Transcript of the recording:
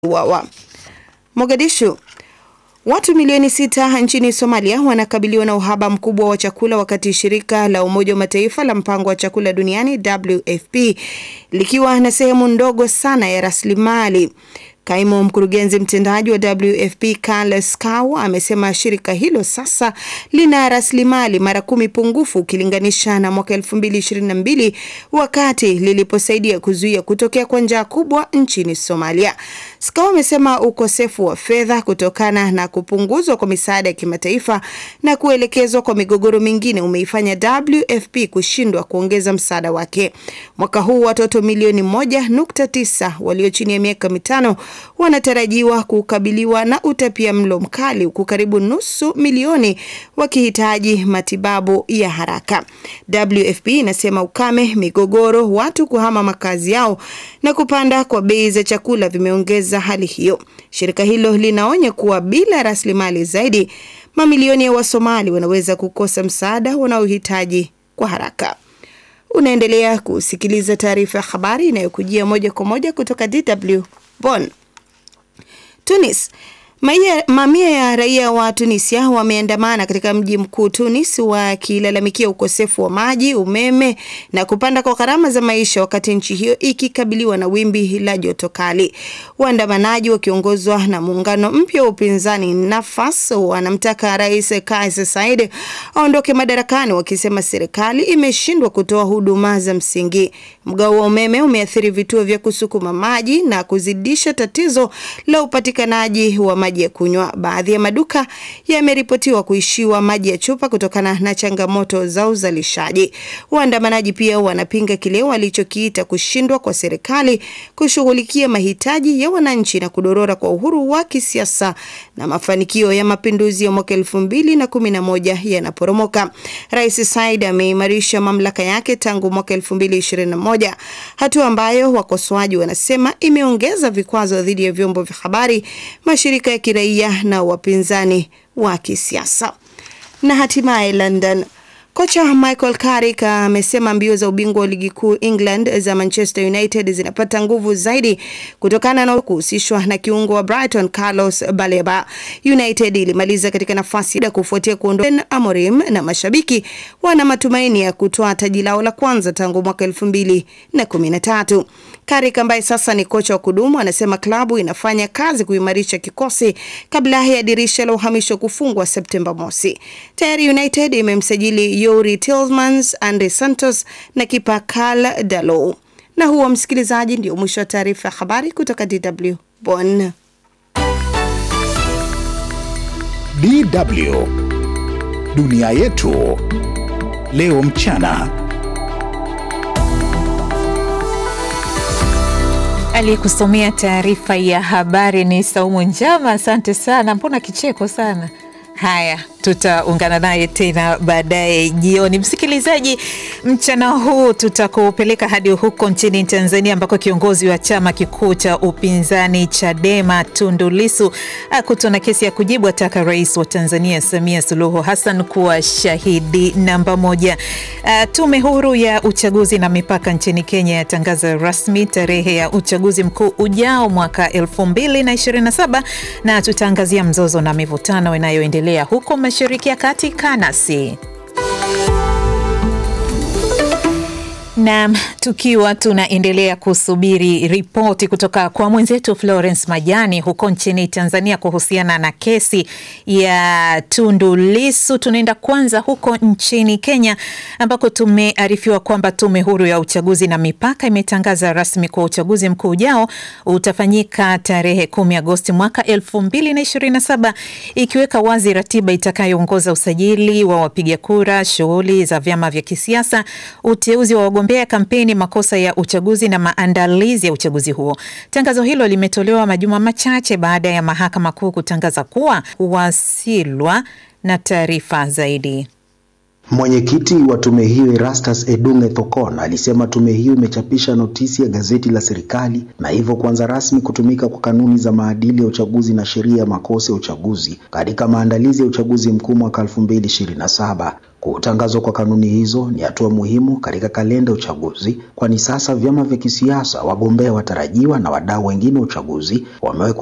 wawa. Mogadishu. Watu milioni 6 nchini Somalia wanakabiliwa na uhaba mkubwa wa chakula wakati shirika la Umoja wa Mataifa la mpango wa chakula duniani WFP likiwa na sehemu ndogo sana ya rasilimali. Kaimu mkurugenzi mtendaji wa WFP Carlos Cow amesema shirika hilo sasa lina rasilimali mara 10 pungufu ukilinganisha na mwaka 2022 wakati liliposaidia kuzuia kutokea kwa njaa kubwa nchini Somalia. Cow amesema ukosefu wa fedha kutokana na kupunguzwa kwa misaada ya kimataifa na kuelekezwa kwa migogoro mingine umeifanya WFP kushindwa kuongeza msaada wake. Mwaka huu watoto milioni 1.9 walio chini ya miaka 5 wanatarajiwa kukabiliwa na utapiamlo mkali huku karibu nusu milioni wakihitaji matibabu ya haraka. WFP inasema ukame, migogoro, watu kuhama makazi yao na kupanda kwa bei za chakula vimeongeza hali hiyo. Shirika hilo linaonya kuwa bila rasilimali zaidi, mamilioni ya Wasomali wanaweza kukosa msaada wanaohitaji kwa haraka. Unaendelea kusikiliza taarifa ya habari inayokujia moja kwa moja kutoka DW Bonn. Tunis. Mamia ya raia wa Tunisia wameandamana katika mji mkuu Tunis wakilalamikia ukosefu wa maji, umeme na kupanda kwa gharama za maisha wakati nchi hiyo ikikabiliwa na wimbi la joto kali. Waandamanaji wakiongozwa na muungano mpya wa upinzani Nafas wanamtaka Rais Kais Saied aondoke madarakani wakisema serikali imeshindwa kutoa huduma za msingi. Mgao wa umeme umeathiri vituo vya kusukuma maji na kuzidisha tatizo la upatikanaji wa maji ya kunywa. Baadhi ya maduka yameripotiwa kuishiwa maji ya chupa kutokana na changamoto za uzalishaji. Waandamanaji pia wanapinga kile walichokiita kushindwa kwa serikali kushughulikia mahitaji ya wananchi na kudorora kwa uhuru wa kisiasa na mafanikio ya mapinduzi ya mwaka 2011 yanaporomoka. Rais Said ameimarisha mamlaka yake tangu mwaka 2021, hatua ambayo wakosoaji wanasema imeongeza vikwazo dhidi ya vyombo vya habari, mashirika ya kiraia na wapinzani wa kisiasa. Na hatimaye London. Kocha Michael Carrick amesema mbio za ubingwa wa ligi kuu England za Manchester United zinapata nguvu zaidi kutokana na kuhusishwa na kiungo wa Brighton Carlos Baleba. United ilimaliza katika nafasi ya kufuatia kuondoka Amorim na mashabiki wana matumaini ya kutoa taji lao la kwanza tangu mwaka 2013. Carrick ambaye sasa ni kocha wa kudumu anasema klabu inafanya kazi kuimarisha kikosi kabla ya dirisha la uhamisho kufungwa Septemba mosi. Tayari United imemsajili Youri Tielemans, Andre Santos na kipa Karl Darlow. Na huo msikilizaji ndio mwisho wa taarifa ya habari kutoka DW Bonn. DW Dunia yetu leo mchana. Aliyekusomea taarifa ya habari ni Saumu Njama. Asante sana. Mbona kicheko sana? Haya, tutaungana naye tena baadaye jioni. Msikilizaji, mchana huu tutakupeleka hadi huko nchini Tanzania ambako kiongozi wa chama kikuu cha upinzani Chadema Tundu Lissu akutana kesi ya kujibu ataka Rais wa Tanzania Samia Suluhu Hassan kuwa shahidi namba 1. Tume huru ya uchaguzi na mipaka nchini Kenya yatangaza rasmi tarehe ya uchaguzi mkuu ujao mwaka 2027 na tutaangazia mzozo na mivutano inayoendelea huko Mashariki ya Kati. Kanasi. Na tukiwa tunaendelea kusubiri ripoti kutoka kwa mwenzetu Florence Majani huko nchini Tanzania kuhusiana na kesi ya Tundu Lissu, tunaenda kwanza huko nchini Kenya ambako tumearifiwa kwamba tume huru ya uchaguzi na mipaka imetangaza rasmi kwa uchaguzi mkuu ujao utafanyika tarehe 10 Agosti mwaka 2027, ikiweka wazi ratiba itakayoongoza usajili wa wapiga kura, shughuli za vyama vya kisiasa, uteuzi wa wagombea, kampeni, makosa ya uchaguzi na maandalizi ya uchaguzi huo. Tangazo hilo limetolewa majuma machache baada ya mahakama kuu kutangaza kuwa Wasilwa na taarifa zaidi. Mwenyekiti wa tume hiyo Erastus Edunge Thokon alisema tume hiyo imechapisha notisi ya gazeti la serikali na hivyo kuanza rasmi kutumika kwa kanuni za maadili ya uchaguzi na sheria ya makosa ya uchaguzi katika maandalizi ya uchaguzi mkuu mwaka 2027. Kutangazwa kwa kanuni hizo ni hatua muhimu katika kalenda ya uchaguzi, kwani sasa vyama vya kisiasa, wagombea watarajiwa na wadau wengine wa uchaguzi wamewekwa